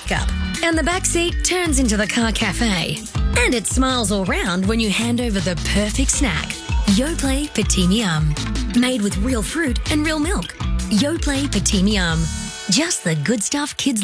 pickup, and the back seat turns into the car cafe. And it smiles all round when you hand over the perfect snack. Yoplait Petite-Miam. Made with real fruit and real milk. Yoplait Petite-Miam. Just the good stuff kids